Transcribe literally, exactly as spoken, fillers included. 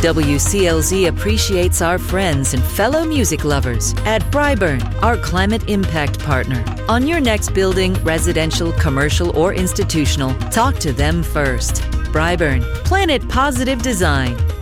W C L Z appreciates our friends and fellow music lovers at Bryburn, our climate impact partner. On your next building, residential, commercial, or institutional, talk to them first. Bryburn, Planet Positive Design.